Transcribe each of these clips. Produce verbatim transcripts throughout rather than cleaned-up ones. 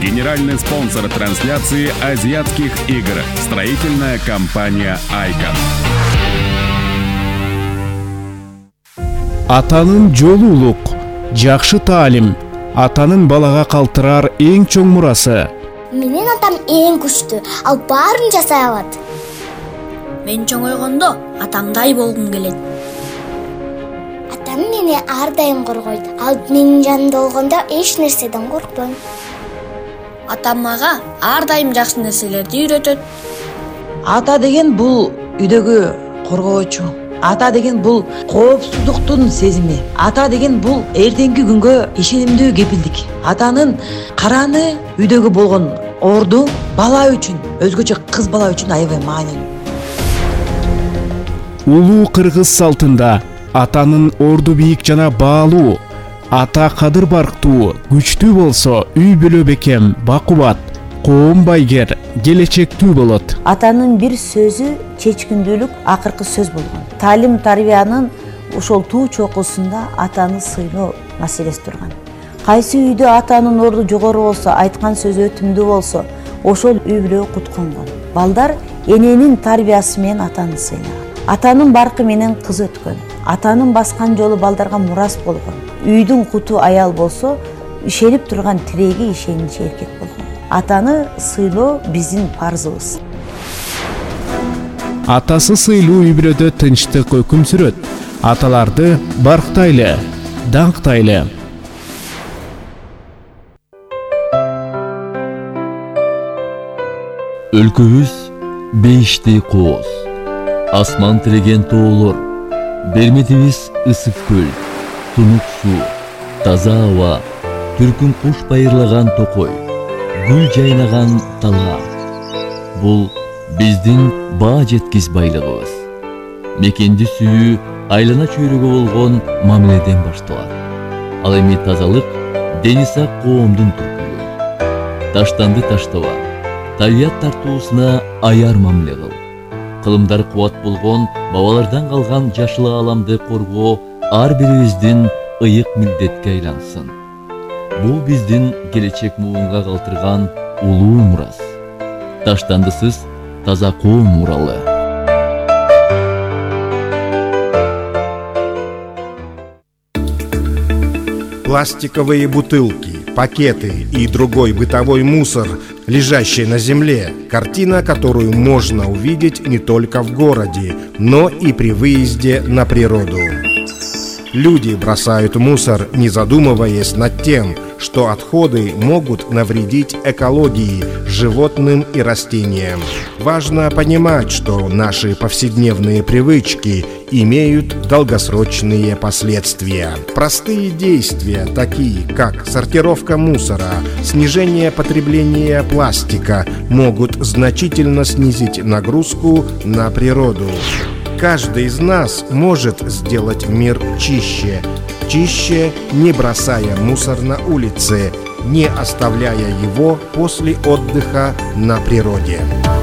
Генеральный спонсор трансляции азиатских игр. Строительная компания «Айкон». Атанын жолу улук, жакшы таалим, атанын балага калтырар эң чоң мурасы. Менин атам эң күчтүү, ал баарын жасай алат. Мен чоңойгондо атамдай болгум келет. Атам мени ар дайым коргойт. Ал менин жанымда болгондо эч нерседен коркпойм. Атам мага ар дайым жакшы нерселерди үйрөтөт. Ата деген бул үйдөгү коргоочу. Ата деген бул коопсуздуктун сезими. Ата деген бул эртеңки күнгө ишенимдүү кепилдик. Атанын караны үйдөгү болгон орду бала үчүн, өзгөчө кыз бала үчүн аябай маанилүү. Улуу кыргыз салтында атанын орду бийик жана баалуу, ата кадыр барктуу, күчтүү болсо үй бүлө бекем, бакубат, коом байгер, келечектүү болот. Атанын бир сөзү чечкиндүүлүк акыркы сөз болгон. Таалим тарбиянын ошол туу чокусунда атаны сыйлоо маселеси турган. Кайсы үйдө атанын орду жогору болсо, айткан сөзү өтүмдүү болсо, ошол үй бүлө кутконгон. Балдар эненин тарбиясы менен атаны сыйлаган. Атанын баркы менен кыз өткөн. Атанын баскан жолу балдарга мурас болгон. Үйдүн куту аял болсо, ишенип турган тиреги ишеничи эркек болгон. Атаны сыйлоо биздин парзыбыз. Атасы сыйлуу үй бүлөдө тынчтык өкүм сүрөт. Аталарды барктайлы, даңктайлы. Өлкөбүз бейиштей кооз. Асман тиреген тоолор, берметибиз ысык көл, тунук суу, таза аба, түркүн куш байырлаган токой, гүл жайнаган талга. Бул биздин баа жеткис байлыгыбыз. Мекенди сүйүү айлана чөйрөгө болгон мамиледен башталат. Ал эми тазалык дени сак коомдун түркүлүгү. Таштанды таштаба, табият тартуусуна аяр мамиле кыл. Кылымдар кубат болгон бабалардан калган жашыл ааламды коргоо ар бирибиздин ыйык милдетке айлансын. Бул биздин келечек муунга калтырган улуу мурас. Таштандысыз таза коом муралы. Пластиковые бутылки, пакеты и другой бытовой мусор, лежащий на земле, картина, которую можно увидеть не только в городе, но и при выезде на природу. Люди бросают мусор, не задумываясь над тем, что отходы могут навредить экологии, животным и растениям. Важно понимать, что наши повседневные привычки имеют долгосрочные последствия. Простые действия, такие как сортировка мусора, снижение потребления пластика, могут значительно снизить нагрузку на природу. Каждый из нас может сделать мир чище. Чище, не бросая мусор на улице, не оставляя его после отдыха на природе.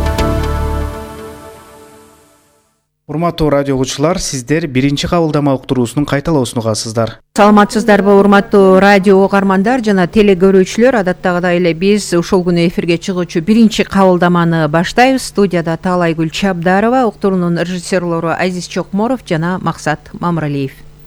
Урматтуу радио угуучулар, сиздер биринчи кабылдама уктуруусунун кайталоосун угасыздар. Саламатсыздарбы урматтуу радио угармандар жана теле көрүүчүлөр, адаттагыдай эле биз ушул күнү эфирге чыгуучу биринчи кабылдаманы баштайбыз. Студияда Таалайгүл Чабдарова, уктуруунун режиссерлору Азиз Чокморов жана Максат Мамыралиев.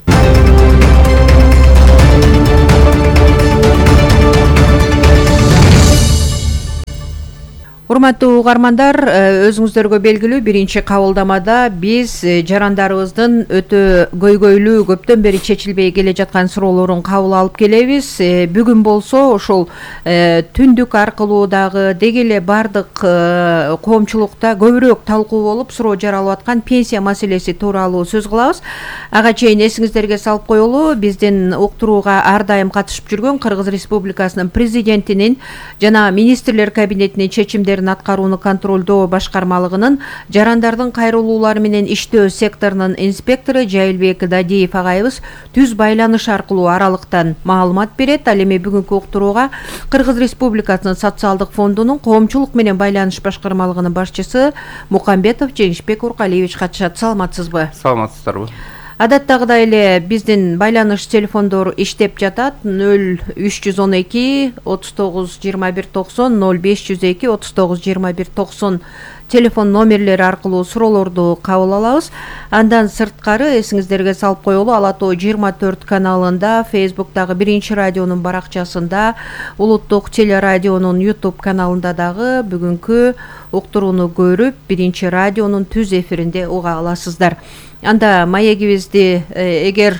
Урматтуу угармандар, өзүңүздөргө белгилүү биринчи кабылдамада биз жарандарыбыздын өтө көйгөйлүү, көптөн бери чечилбей келе жаткан суроолорун кабыл алып келебиз. Бүгүн болсо ошол түндүк аркылуу дагы деги эле бардык коомчулукта көбүрөөк талкуу болуп, суроо жаралып аткан пенсия маселеси тууралуу сөз кылабыз. Ага чейин эсиңиздерге салып коелу, биздин уктурууга ар дайым катышып жүргөн Кыргыз Республикасынын президентинин жана министрлер кабинетинин чечимдери аткарууну контролдоо башкармалыгынын жарандардын кайрылуулары менен иштөө секторунун инспектору Жайылбек Дадиев агайыбыз түз байланыш аркылуу аралыктан маалымат берет. Ал эми бүгүнкү уктурууга Кыргыз Республикасынын социалдык фондунун коомчулук менен байланыш башкармалыгынын башчысы Мукамбетов Жеңишбек Уркалиевич катышат. Саламатсызбы? Саламатсыздарбы. адаттагыдай эле биздин байланыш телефондору иштеп жатат. нөл үч жүз он эки отуз тогуз жыйырма бир токсон, нөл беш жүз эки отуз тогуз жыйырма бир токсон телефон номерлери аркылуу суроолорду кабыл алабыз. Андан сырткары эсиңиздерге салып коелу, Ала Тоо жыйырма төрт каналында, Фейсбуктагы Биринчи радионун баракчасында, Улуттук телерадионун YouTube каналында дагы бүгүнкү уктурууну көрүп, Биринчи радионун түз эфиринде уга аласыздар. Анда маегибизди эгер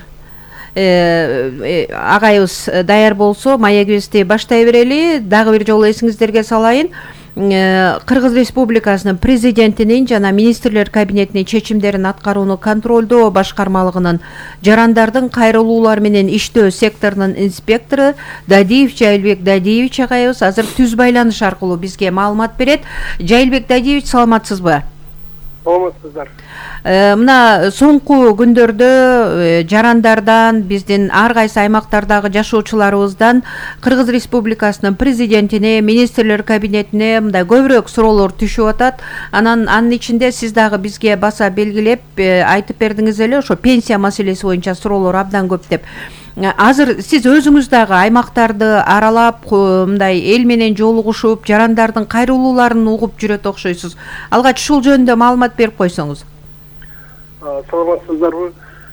агайыбыз даяр болсо, маегибизди баштай берели. Дагы бир жолу эсиңиздерге салайын. Кыргыз Республикасынын президентинин жана министрлер кабинетинин чечимдерин аткарууну контролдоо башкармалыгынын жарандардын кайрылуулар менен иштөө секторунун инспектору Дадиев Жайылбек Дадиевич агайыбыз азыр түз байланыш аркылуу бизге маалымат берет. Жайылбек Дадиевич, саламатсызбы? Саламатсыздар. Мына соңку күндөрдө жарандардан, биздин ар кайсы аймактардагы жашоочуларыбыздан Кыргыз Республикасынын президентине, министрлер кабинетине мындай көбүрөөк суроолор түшүп атат. Анан анын ичинде сиз дагы бизге баса белгилеп айтып бердиңиз эле, ошо пенсия маселеси боюнча суроолор абдан көп деп. Азыр сиз өзүңүз дагы аймактарды аралап, мындай эл менен жолугушуп, жарандардын кайрылууларын угуп жүрөт окшойсуз. Алгач ушул жөнүндө маалымат берип койсоңуз. Саламатсыздарбы?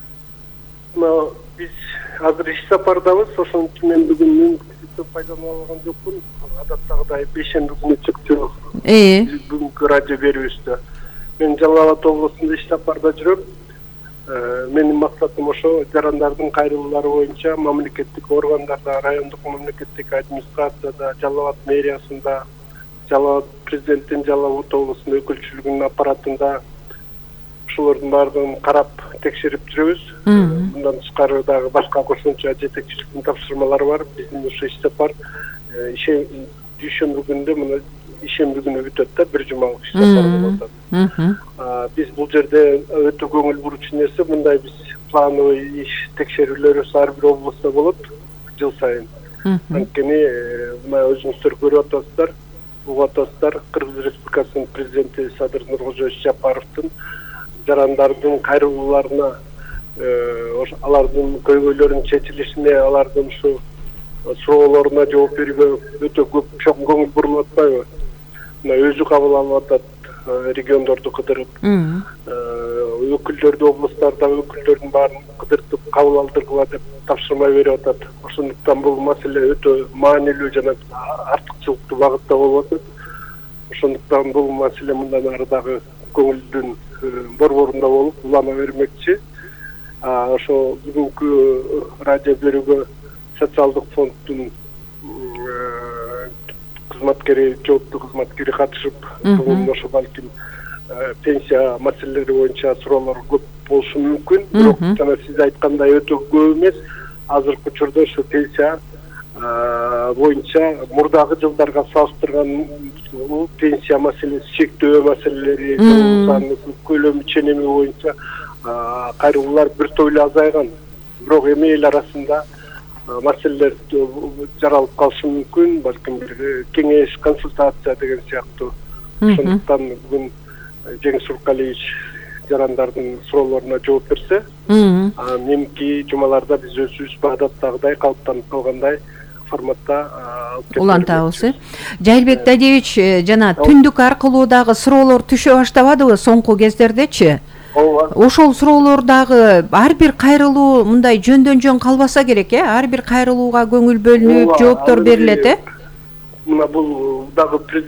Биз азыр иш сапардабыз, ошон үчүн мен бүгүн мүмкүнчүлүктү пайдалана алган жокмун. Адаттагыдай бейшемби күнү чыктым. Э. Бүгүнкү радио берүүбүздө. Мен Жалал Абад облусунда иш сапарда жүрөм. Менин максатым ошо жарандардын кайрылуулары боюнча мамлекеттик органдарда, райондук мамлекеттик администрацияда, Жалал Абад мэриясында, Жалал Абад президенттин Жалал Абад облусунун өкүлчүлүгүнүн аппаратында ушулардын баардыгын карап текшерип жүрөбүз. Мындан тышкары дагы башка кошумча жетекчиликтин тапшырмалары бар. Биздин ушул иш сапар дүйшөмбү күндө мына ишемби күнү бүтөт да, бир жумалык иш сапар болуп атат. Биз бул жерде өтө көңүл бурчу нерсе, мындай биз плановый иш текшерүүлөрүбүз ар бир облустта болот жыл сайын. Анткени мына өзүңүздөр көрүп атасыздар, угуп атасыздар, Кыргыз Республикасынын президенти Садыр Нуркожоевич Жапаровдун жарандардын кайрылууларына, алардын көйгөйлөрүнүн чечилишине, алардын ушу суроолоруна жооп берүүгө өтө көп чоң көңүл бурулуп атпайбы? Мына өзү кабыл алып атат, региондорду кыдырып, өкүлдөрдү облустардагы өкүлдөрдүн баарын кыдыртып кабыл алдыргыла деп тапшырма берип атат. Ошондуктан бул маселе өтө маанилүү жана артыкчылыктуу багытта болуп атат. Ошондуктан бул маселе мындан ары дагы көңүлдүн борборунда болуп улана бермекчи. Ошо бүгүнкү радио берүүгө социалдык фонддун кызматкери, жооптуу кызматкери катышып, бүгүн ошо балким пенсия маселелери боюнча суроолор көп болушу мүмкүн. Бирок жана сиз айткандай өтө көп эмес. Азыркы учурда ошо пенсия боюнча мурдагы жылдарга салыштырган пенсия маселеси, чектөө маселелери, көлөмү, ченеми боюнча кайрылуулар бир тойлуу азайган. Бирок эми эл арасында маселелер жаралып калышы мүмкүн, балким бир кеңеш, консультация деген сыяктуу. Ошондуктан бүгүн Жеңиш Суркалиевич жарандардын суроолоруна жооп берсе, менки жумаларда биз өзүбүз адаттагыдай калыптанып калгандай форматта улантабыз. Жайылбек Дадиевич, жана түндүк аркылуу дагы суроолор түшө баштабадыбы соңку кездердечи? Ошол суроолор дагы ар бир кайрылуу мындай жөндөн жөн калбаса керек, э? Ар бир кайрылууга көңүл бөлүнүп, жооптор берилет, э? Мына бул дагы